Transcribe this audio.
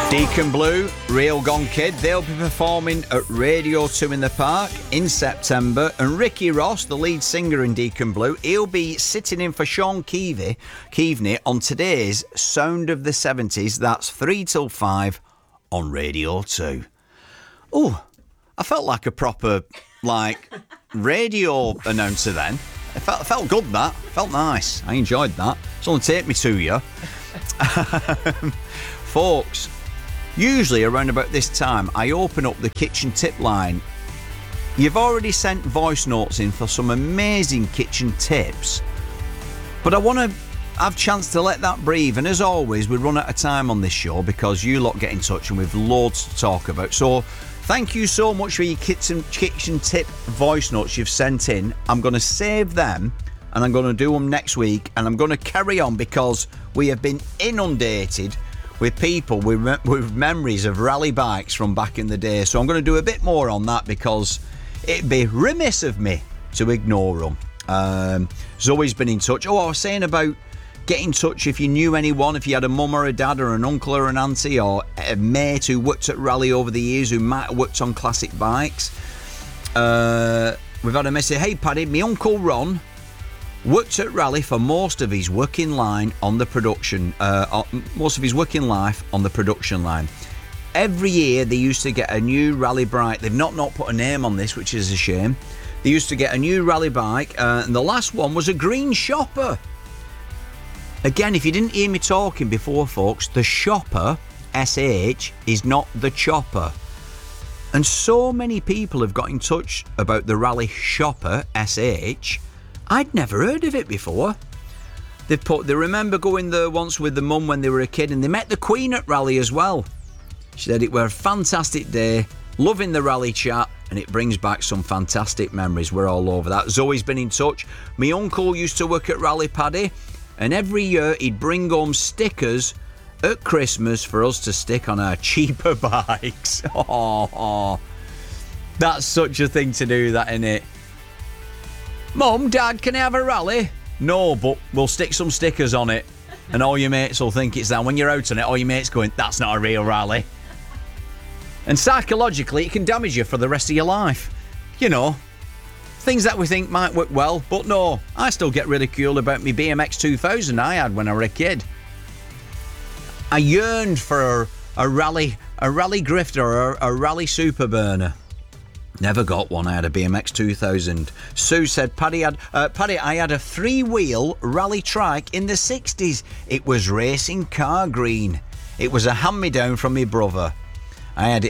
Deacon Blue, Real Gone Kid, they'll be performing at Radio 2 in the Park in September, and Ricky Ross, the lead singer in Deacon Blue, he'll be sitting in for Sean Keaveney on today's Sound of the 70s. That's 3 till 5 on Radio 2. Oh, I felt like a proper, radio announcer then. It felt good, that. Felt nice. I enjoyed that. It's only take me to you. Folks, usually around about this time, I open up the kitchen tip line. You've already sent voice notes in for some amazing kitchen tips, but I want to have a chance to let that breathe. And as always, we run out of time on this show because you lot get in touch and we've loads to talk about. So thank you so much for your kitchen tip voice notes you've sent in. I'm going to save them and I'm going to do them next week, and I'm going to carry on because we have been inundated with people with memories of rally bikes from back in the day. So I'm going to do a bit more on that because it'd be remiss of me to ignore them. Zoe's been in touch. I was saying about get in touch if you knew anyone, if you had a mum or a dad or an uncle or an auntie or a mate who worked at rally over the years who might have worked on classic bikes. We've had a message. Hey Paddy, my Uncle Ron worked at rally for most of his working line on the production, most of his working life on the production line. Every year they used to get a new rally bike. They've not put a name on this, which is a shame. They used to get a new rally bike, and the last one was a green Shopper. Again, if you didn't hear me talking before, folks, the Shopper, SH, is not the chopper. And so many people have got in touch about the rally Shopper, SH. I'd never heard of it before. They remember going there once with the mum when they were a kid, and they met the Queen at rally as well. She said it were a fantastic day, loving the rally chat, and it brings back some fantastic memories. We're all over that. Zoe's been in touch. My uncle used to work at Rally Paddy, and every year he'd bring home stickers at Christmas for us to stick on our cheaper bikes. Oh, that's such a thing to do, that, innit? Mum, Dad, can I have a rally? No, but we'll stick some stickers on it. And all your mates will think it's that. When you're out on it, all your mates going, that's not a real rally. And psychologically, it can damage you for the rest of your life. You know, things that we think might work well, but no. I still get ridiculed about me BMX 2000 I had when I was a kid. I yearned for a rally grifter or a rally super burner. Never got one. I had a BMX 2000. Sue said, Paddy, I had a 3-wheel rally trike in the 60s. It was racing car green. It was a hand-me-down from my brother. I had it